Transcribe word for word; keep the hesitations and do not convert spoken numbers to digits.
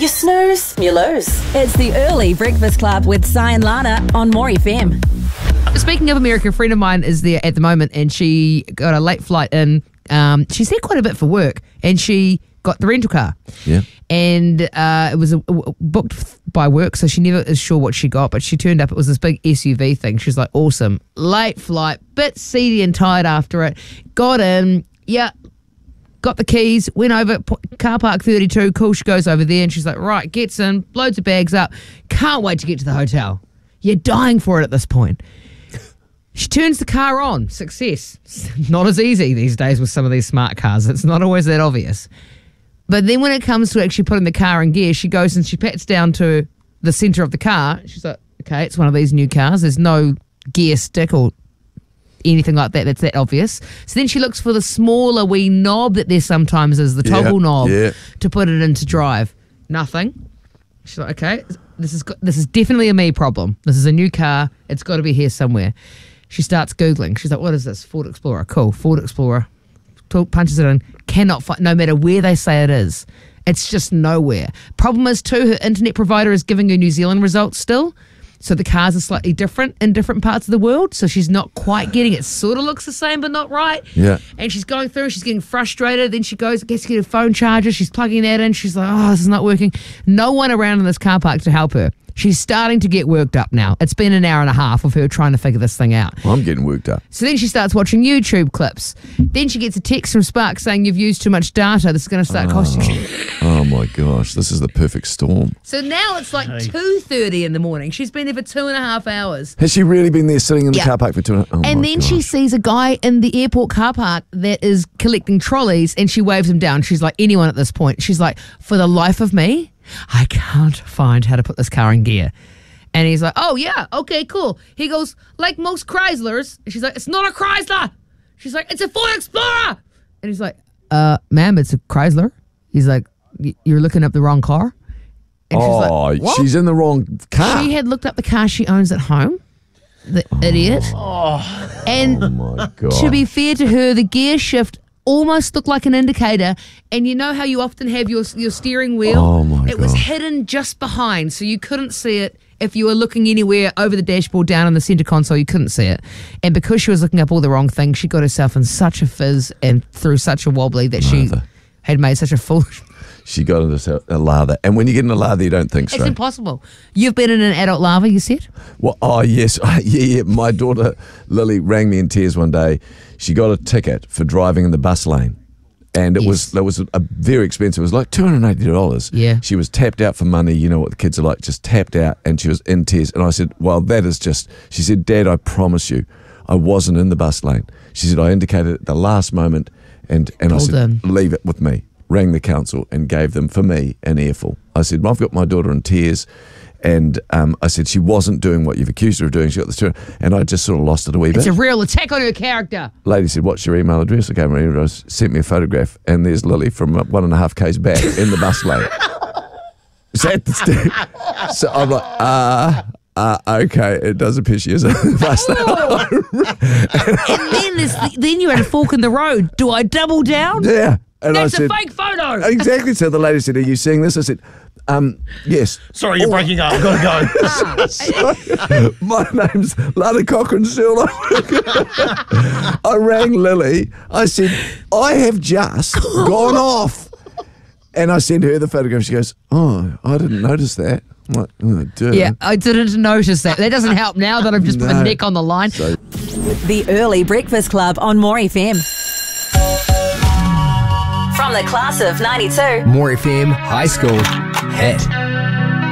You snooze, you lose. It's the Early Breakfast Club with Si and Lana on More F M. Speaking of America, a friend of mine is there at the moment, and she got a late flight in. Um, she's there quite a bit for work, and she got the rental car. Yeah. And uh, it was a, a, booked by work, so she never is sure what she got, but she turned up. It was this big S U V thing. She's like, awesome. Late flight, bit seedy and tired after it. Got in, yeah, got the keys, went over, car park thirty-two, cool. She goes over there, and she's like, right, gets in, loads of bags up. Can't wait to get to the hotel. You're dying for it at this point. She turns the car on. Success. Not as easy these days with some of these smart cars. It's not always that obvious. But then when it comes to actually putting the car in gear, she goes and she pats down to the centre of the car. She's like, okay, it's one of these new cars. There's no gear stick or anything like that that's that obvious. So then she looks for the smaller wee knob that there sometimes is, the toggle yeah, knob, yeah. to put it into drive. Nothing. She's like, okay, this is this is definitely a me problem. This is a new car. It's got to be here somewhere. She starts Googling. She's like, what is this? Ford Explorer. Cool. Ford Explorer. Punches it in. Cannot find, no matter where they say it is. It's just nowhere. Problem is, too, her internet provider is giving her New Zealand results still. So the cars are slightly different in different parts of the world. So she's not quite getting it. Sort of looks the same, but not right. Yeah. And she's going through. She's getting frustrated. Then she goes, gets to get her phone charger. She's plugging that in. She's like, oh, this is not working. No one around in this car park to help her. She's starting to get worked up now. It's been an hour and a half of her trying to figure this thing out. Well, I'm getting worked up. So then she starts watching YouTube clips. Then she gets a text from Spark saying, you've used too much data. This is going to start Oh. costing you. Oh, my gosh. This is the perfect storm. So now it's like two thirty in the morning. She's been there for two and a half hours. Has she really been there sitting in the Yeah. car park for two and a half? Oh, And my then gosh. she sees a guy in the airport car park that is collecting trolleys, and she waves him down. She's like, anyone at this point. She's like, for the life of me, I can't find how to put this car in gear. And he's like, oh, yeah, okay, cool. He goes, like most Chryslers. And she's like, it's not a Chrysler. She's like, it's a Ford Explorer. And he's like, uh, ma'am, it's a Chrysler. He's like, you're looking up the wrong car. And she's oh, like, what? she's in the wrong car. She had looked up the car she owns at home. The oh. idiot. And oh, my God. to be fair to her, the gear shift almost looked like an indicator. And you know how you often have your your steering wheel? Oh, my It was gosh. hidden just behind, so you couldn't see it. If you were looking anywhere over the dashboard down in the centre console, you couldn't see it. And because she was looking up all the wrong things, she got herself in such a fizz and through such a wobbly that she Mother. had made such a fool. She got into a lather. And when you get in a lather, you don't think It's straight. impossible. You've been in an adult lava, you said? Well, oh, yes. yeah, yeah. My daughter, Lily, rang me in tears one day. She got a ticket for driving in the bus lane. And it Yes. was that was a, a very expensive. It was like two hundred eighty dollars. Yeah. She was tapped out for money. You know what the kids are like, just tapped out. And she was in tears. And I said, well, that is just, she said, Dad, I promise you, I wasn't in the bus lane. She said, I indicated at the last moment. And, and I Well said, done. leave it with me. Rang the council and gave them, for me, an earful. I said, well, I've got my daughter in tears. And um, I said, she wasn't doing what you've accused her of doing. She got this to her. And I just sort of lost it a wee It's bit. a real attack on her character. Lady said, what's your email address? I gave her an email, sent me a photograph, and there's Lily from uh, one and a half k's back in the bus lane. So, at the st- so I'm like, uh, uh, okay, it does appear she is a bus lane. And then, there's the, then you're at a fork in the road. Do I double down? Yeah. And That's I said, a fake photo. exactly. So the lady said, are you seeing this? I said, um, yes. Sorry, you're breaking up. I've got to go. So, my name's Lana Cochrane still. I rang Lily. I said, I have just gone off. And I sent her the photograph. She goes, oh, I didn't notice that. I'm like, oh, duh. Yeah, I didn't notice that. That doesn't help now that I've just put No. my neck on the line. So, The Early Breakfast Club on More F M. From the class of ninety-two. More F M High School Hit.